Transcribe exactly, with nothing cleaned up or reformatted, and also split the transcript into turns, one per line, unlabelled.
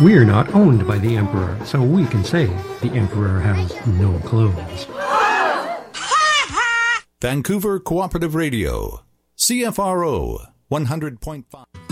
We're not owned by the Emperor, so we can say the Emperor has no clothes.
Vancouver Cooperative Radio, C F R O one hundred point five.